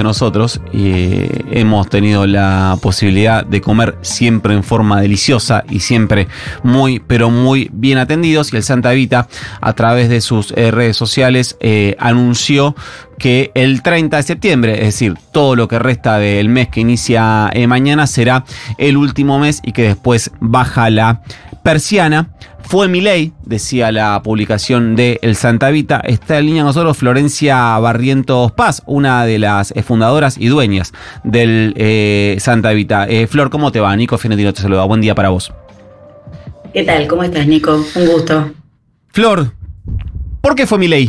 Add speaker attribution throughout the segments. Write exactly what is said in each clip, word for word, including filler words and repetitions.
Speaker 1: de nosotros y hemos tenido la posibilidad de comer siempre en forma deliciosa y siempre muy, pero muy bien atendidos. Y el Santa Evita, a través de sus eh, redes sociales, eh, anunció que el treinta de septiembre, es decir, todo lo que resta del mes que inicia eh, mañana, será el último mes y que después baja la persiana. Fue Milei, decía la publicación de El Santa Evita. Está en línea con nosotros Florencia Barrientos Paz, una de las fundadoras y dueñas del eh, Santa Evita. Eh, Flor, ¿cómo te va? Nico Fiorentino te saluda. Buen día para vos.
Speaker 2: ¿Qué tal? ¿Cómo estás, Nico? Un gusto.
Speaker 1: Flor, ¿por qué fue Milei?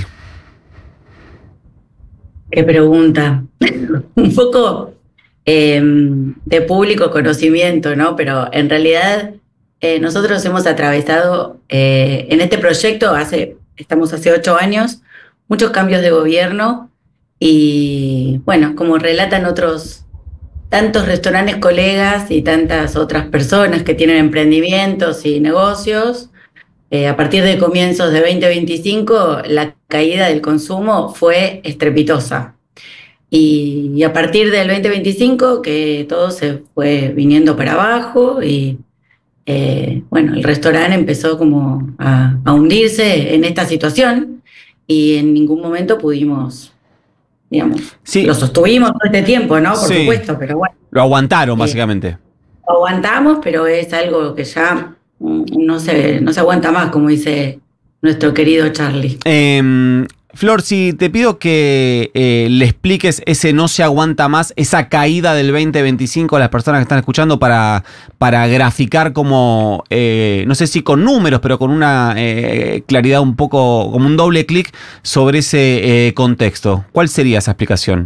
Speaker 2: Qué pregunta. Un poco eh, de público conocimiento, ¿no? Pero en realidad eh, nosotros hemos atravesado eh, en este proyecto, hace, estamos hace ocho años, muchos cambios de gobierno y, bueno, como relatan otros tantos restaurantes colegas y tantas otras personas que tienen emprendimientos y negocios, Eh, a partir de comienzos de veinte veinticinco, la caída del consumo fue estrepitosa. Y, y a partir del veinte veinticinco, que todo se fue viniendo para abajo y, eh, bueno, el restaurante empezó como a, a hundirse en esta situación y en ningún momento pudimos, digamos,
Speaker 1: Sí.
Speaker 2: Lo sostuvimos todo este tiempo, ¿no? Por
Speaker 1: Sí.
Speaker 2: supuesto, pero bueno.
Speaker 1: Lo aguantaron,
Speaker 2: Eh,
Speaker 1: básicamente.
Speaker 2: Aguantamos, pero es algo que ya no se, no se aguanta más, como dice nuestro querido Charlie.
Speaker 1: Eh, Flor, si te pido que eh, le expliques ese no se aguanta más, esa caída del veinte veinticinco a las personas que están escuchando para, para graficar como, eh, no sé si con números, pero con una eh, claridad un poco, como un doble clic sobre ese eh, contexto. ¿Cuál sería esa explicación?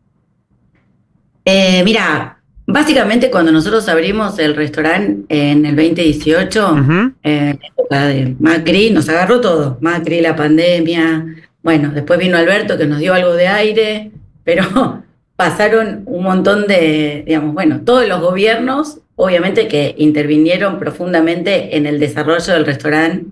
Speaker 2: Eh, mira, básicamente cuando nosotros abrimos el restaurante en el veinte dieciocho,
Speaker 1: Uh-huh.
Speaker 2: eh, en la época de Macri, nos agarró todo. Macri, la pandemia, bueno, después vino Alberto que nos dio algo de aire, pero pasaron un montón de, digamos, bueno, todos los gobiernos, obviamente que intervinieron profundamente en el desarrollo del restaurante,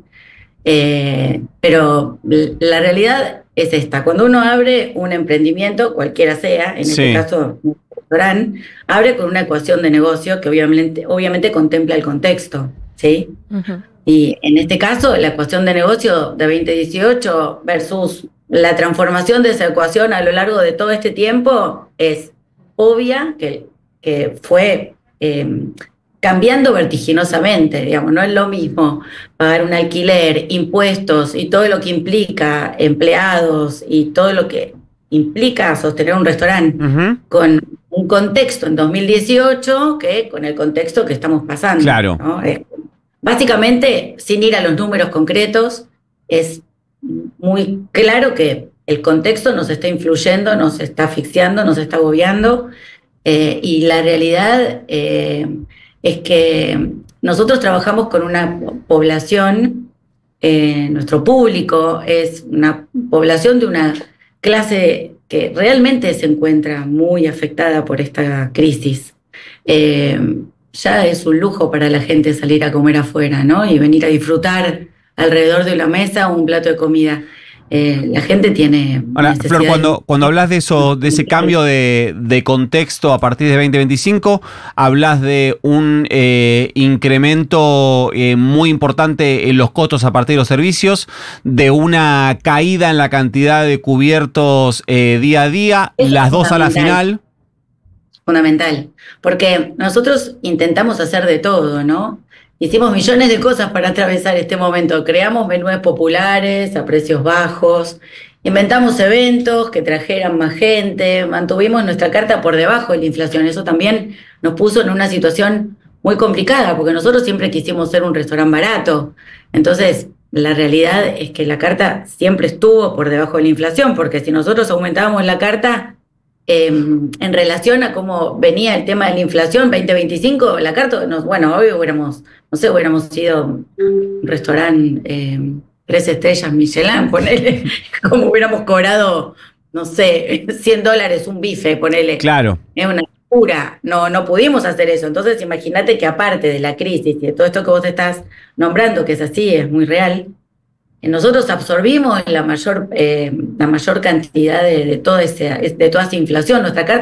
Speaker 2: eh, pero la realidad es esta: cuando uno abre un emprendimiento, cualquiera sea, en
Speaker 1: Sí.
Speaker 2: este caso un restaurante, abre con una ecuación de negocio que obviamente, obviamente contempla el contexto, ¿sí?
Speaker 3: Uh-huh.
Speaker 2: Y en este caso, la ecuación de negocio de veinte dieciocho versus la transformación de esa ecuación a lo largo de todo este tiempo es obvia, que, que fue eh, cambiando vertiginosamente, digamos. No es lo mismo pagar un alquiler, impuestos y todo lo que implica empleados y todo lo que implica sostener un restaurante
Speaker 1: Uh-huh.
Speaker 2: con un contexto en dos mil dieciocho que con el contexto que estamos pasando,
Speaker 1: Claro.
Speaker 2: ¿no? Eh, Básicamente, sin ir a los números concretos, es muy claro que el contexto nos está influyendo, nos está asfixiando, nos está agobiando, eh, y la realidad eh, es que nosotros trabajamos con una población, eh, nuestro público es una población de una clase que realmente se encuentra muy afectada por esta crisis. Eh, Ya es un lujo para la gente salir a comer afuera, ¿no? Y venir a disfrutar alrededor de una mesa un plato de comida. Eh, la gente tiene
Speaker 1: Ahora, Flor, cuando, cuando hablas de eso, de ese cambio de, de contexto a partir de veinte veinticinco, hablas de un eh, incremento eh, muy importante en los costos a partir de los servicios, de una caída en la cantidad de cubiertos eh, día a día,
Speaker 2: Eso
Speaker 1: las
Speaker 2: es
Speaker 1: dos a la
Speaker 2: fundamental.
Speaker 1: final.
Speaker 2: Fundamental, porque nosotros intentamos hacer de todo, ¿no? Hicimos millones de cosas para atravesar este momento. Creamos menús populares a precios bajos, inventamos eventos que trajeran más gente, mantuvimos nuestra carta por debajo de la inflación. Eso también nos puso en una situación muy complicada, porque nosotros siempre quisimos ser un restaurante barato. Entonces, la realidad es que la carta siempre estuvo por debajo de la inflación, porque si nosotros aumentábamos la carta, Eh, en relación a cómo venía el tema de la inflación veinte veinticinco, la carta, nos, bueno, hoy hubiéramos, no sé, hubiéramos sido un restaurante eh, tres estrellas Michelin, ponele, como hubiéramos cobrado, no sé, cien dólares un bife, ponele.
Speaker 1: Claro.
Speaker 2: Es una locura, no, no pudimos hacer eso. Entonces imagínate que aparte de la crisis y de todo esto que vos estás nombrando, que es así, es muy real, nosotros absorbimos la mayor, eh, la mayor cantidad de, de, toda ese, de toda esa inflación. Nuestra carta